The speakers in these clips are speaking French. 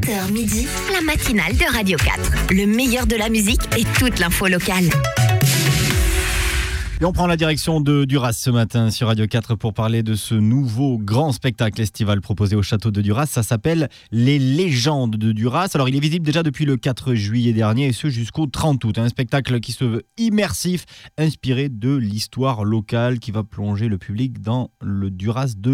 7h midi, la matinale de Radio 4. Le meilleur de la musique et toute l'info locale. Et on prend la direction de Duras ce matin sur Radio 4 pour parler de ce nouveau grand spectacle estival proposé au château de Duras. Ça s'appelle Les Légendes de Duras. Alors il est visible déjà depuis le 4 juillet dernier et ce jusqu'au 30 août. Un spectacle qui se veut immersif, inspiré de l'histoire locale qui va plonger le public dans le Duras de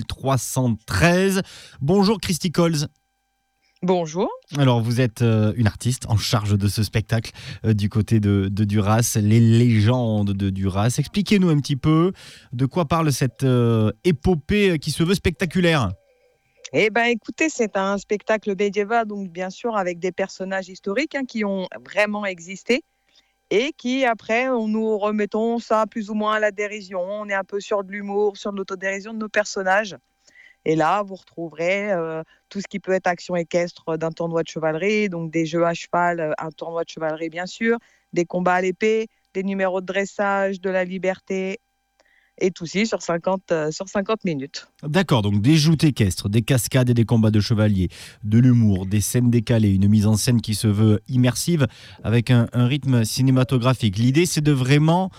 1313. Bonjour Christy Coles. Bonjour. Alors, vous êtes une artiste en charge de ce spectacle du côté de Duras, Les Légendes de Duras. Expliquez-nous un petit peu de quoi parle cette épopée qui se veut spectaculaire. Eh bien, écoutez, c'est un spectacle médiéval, donc bien sûr avec des personnages historiques qui ont vraiment existé et qui, après, nous remettons ça plus ou moins à la dérision. On est un peu sur de l'humour, sur de l'autodérision de nos personnages. Et là, vous retrouverez tout ce qui peut être action équestre d'un tournoi de chevalerie, donc des jeux à cheval, un tournoi de chevalerie bien sûr, des combats à l'épée, des numéros de dressage, de la liberté, et tout ci sur 50 minutes. D'accord, donc des joutes équestres, des cascades et des combats de chevaliers, de l'humour, des scènes décalées, une mise en scène qui se veut immersive avec un rythme cinématographique. L'idée, c'est de vraiment...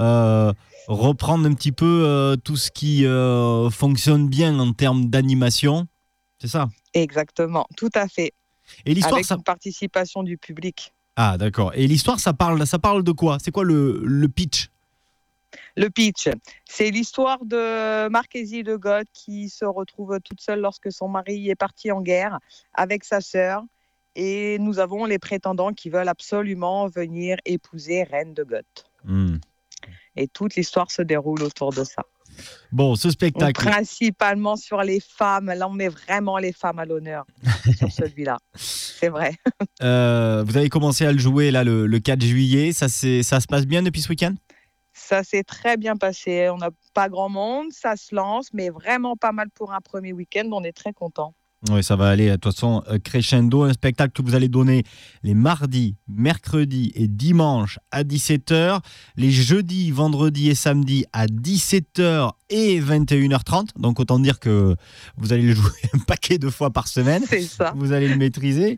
reprendre un petit peu tout ce qui fonctionne bien en termes d'animation, c'est ça ? Exactement, tout à fait. Et l'histoire, avec une participation du public. Ah d'accord. Et l'histoire, ça parle de quoi ? C'est quoi le pitch ? Le pitch, c'est l'histoire de Marquésie de Goth qui se retrouve toute seule lorsque son mari est parti en guerre avec sa sœur. Et nous avons les prétendants qui veulent absolument venir épouser Reine de Goth. Et toute l'histoire se déroule autour de ça. Bon, ce spectacle... Principalement sur les femmes. Là, on met vraiment les femmes à l'honneur sur celui-là. C'est vrai. Vous avez commencé à le jouer là, le 4 juillet. Ça se passe bien depuis ce week-end ? Ça s'est très bien passé. On n'a pas grand monde. Ça se lance, mais vraiment pas mal pour un premier week-end. On est très contents. Oui, ça va aller de toute façon crescendo. Un spectacle que vous allez donner les mardis, mercredis et dimanches à 17h, les jeudis, vendredis et samedis à 17h et 21h30. Donc autant dire que vous allez le jouer un paquet de fois par semaine. C'est ça. Vous allez le maîtriser.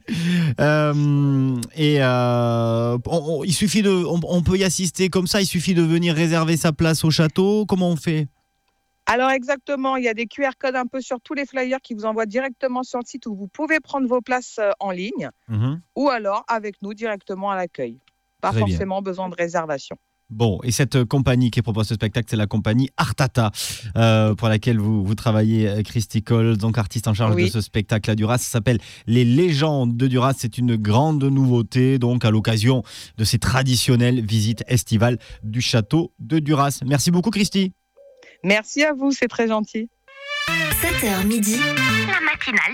Il suffit on peut y assister comme ça. Il suffit de venir réserver sa place au château. Comment on fait ? Alors exactement, il y a des QR codes un peu sur tous les flyers qui vous envoient directement sur le site où vous pouvez prendre vos places en ligne ou alors avec nous directement à l'accueil. Pas Très forcément besoin de réservation. Bon, et cette compagnie qui propose ce spectacle, c'est la compagnie Artata, pour laquelle vous travaillez, Christy Coles, donc artiste en charge de ce spectacle à Duras. Ça s'appelle Les Légendes de Duras. C'est une grande nouveauté, donc à l'occasion de ces traditionnelles visites estivales du château de Duras. Merci beaucoup, Christy. Merci à vous, c'est très gentil. 7h midi, la matinale